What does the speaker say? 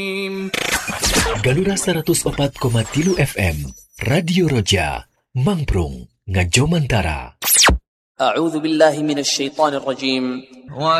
Galura 104,3 FM Radio Roja Mangprung Ngajomantara. A'udzu billahi minasy syaithanir rajim.